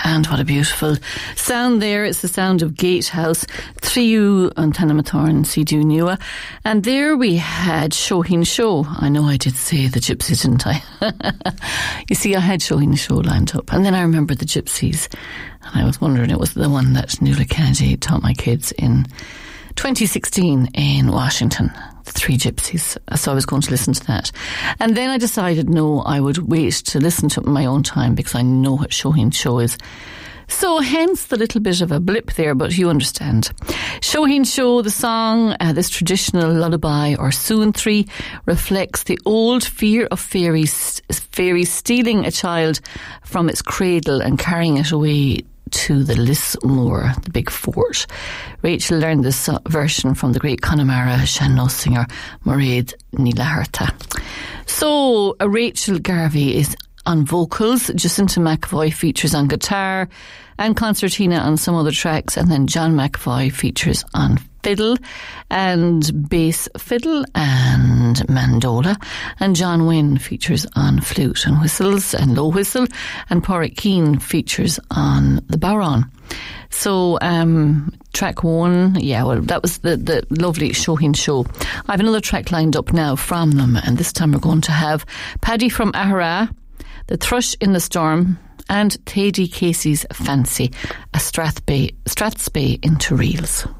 And what a beautiful sound there. It's the sound of Gatehouse, Triu and Tanamatorn Sidu Nua. And there we had Shohin Show. I know I did say the Gypsies, didn't I? You see, I had Shohin Show lined up. And then I remembered the Gypsies. And I was wondering, it was the one that Nuala Kennedy taught my kids in 2016 in Washington. The Three Gypsies. So I was going to listen to that. And then I decided, no, I would wait to listen to it in my own time because I know what Shohin Show is. So hence the little bit of a blip there, but you understand. Shohin Show, the song, this traditional lullaby or Suanthry, reflects the old fear of fairies stealing a child from its cradle and carrying it away to the Lismore, the big fort. Rachel learned this version from the great Connemara sean-nós singer Mairead Ní Fhlatharta. So Rachel Garvey is on vocals, Jacinta McAvoy features on guitar, and Concertina on some other tracks, and then John McAvoy features on fiddle and bass fiddle and mandola, and John Wynne features on flute and whistles and low whistle, and Pádraig Keane features on the bodhrán. So track one, that was the lovely Shohin Show. I have another track lined up now from them, and this time we're going to have Paddy from Ahara, The Thrush in the Storm, and Thady Casey's Fancy, a Strathspey into Reels.